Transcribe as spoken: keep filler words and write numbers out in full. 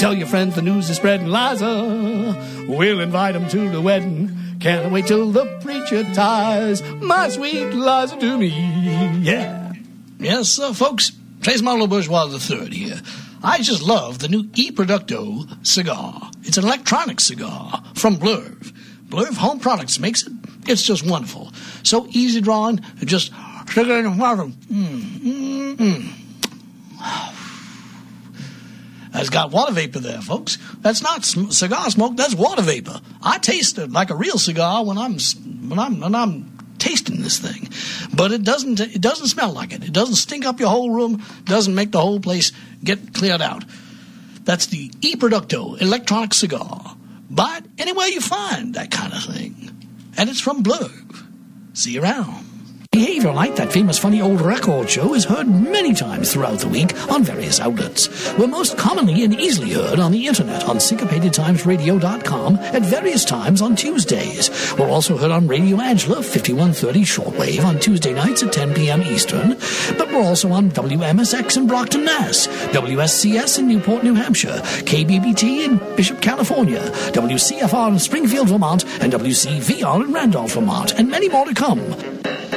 Tell your friends the news is spreading. Liza, we'll invite them to the wedding. Can't wait till the preacher ties my sweet Liza to me. Yeah. Yes, uh, folks, Trace Marlowe Bourgeois the third here. I just love the new E Producto cigar. It's an electronic cigar from Blurv. Blurv Home Products makes it. It's just wonderful. So easy drawing. Just stick it in the water. Mm, mm, mm. That's got water vapor there, folks. That's not sm- cigar smoke. That's water vapor. I taste it like a real cigar when I'm when I'm when I'm tasting this thing, but it doesn't. It doesn't smell like it. It doesn't stink up your whole room. Doesn't make the whole place get cleared out. That's the E Producto electronic cigar. Buy it anywhere you find that kind of thing, and it's from Blurv. See you around. Behavior Like That Famous Funny Old Record Show is heard many times throughout the week on various outlets. We're most commonly and easily heard on the internet on syncopated times radio dot com at various times on Tuesdays. We're also heard on Radio Angela, fifty-one thirty shortwave on Tuesday nights at ten p.m. Eastern. But we're also on W M S X in Brockton, Mass, W S C S in Newport, New Hampshire, K B B T in Bishop, California, W C F R in Springfield, Vermont, and W C V R in Randolph, Vermont, and many more to come.